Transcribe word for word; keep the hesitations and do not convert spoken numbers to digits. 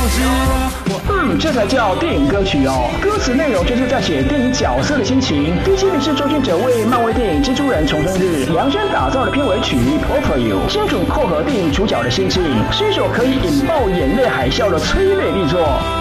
是我，我嗯，这才叫电影歌曲哦。歌词内容就是在写电影角色的心情。第七名是周星哲为漫威电影《蜘蛛人重生日》量身打造的片尾曲《Profile》，精准扣合电影主角的心境，是一首可以引爆眼泪海啸的催泪力作。